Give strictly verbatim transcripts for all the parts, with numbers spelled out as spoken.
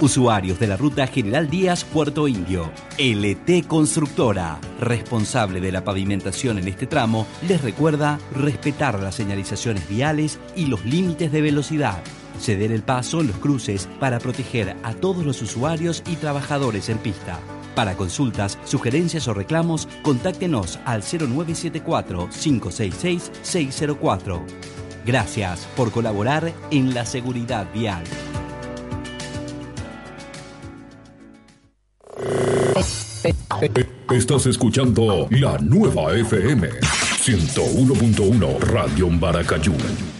Usuarios de la ruta General Díaz Puerto Indio. L T Constructora, responsable de la pavimentación en este tramo, les recuerda respetar las señalizaciones viales y los límites de velocidad. Ceder el paso en los cruces para proteger a todos los usuarios y trabajadores en pista. Para consultas, sugerencias o reclamos, contáctenos al cero nueve siete cuatro, cinco seis seis, seis cero cuatro. Gracias por colaborar en la seguridad vial. Estás escuchando la nueva F M ciento uno punto uno Radio Maracayú.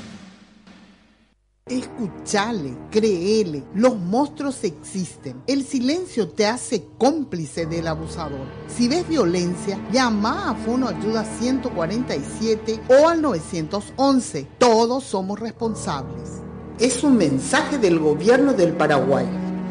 Escuchale, créele, los monstruos existen. El silencio te hace cómplice del abusador. Si ves violencia, llama a Fono Ayuda ciento cuarenta y siete o al nueve once. Todos somos responsables. Es un mensaje del gobierno del Paraguay.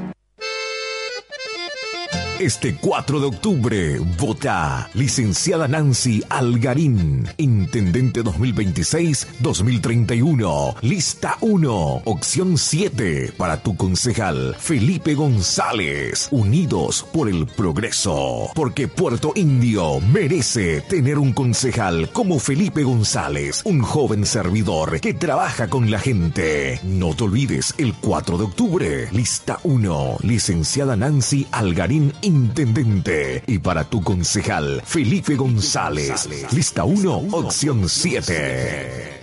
Este cuatro de octubre, vota licenciada Nancy Algarín, Intendente dos mil veintiséis a dos mil treinta y uno, lista uno, opción siete, para tu concejal Felipe González, Unidos por el Progreso, porque Puerto Indio merece tener un concejal como Felipe González, un joven servidor que trabaja con la gente. No te olvides, el cuatro de octubre, lista uno, licenciada Nancy Algarín, Intendente, y para tu concejal Felipe González, lista uno, opción siete.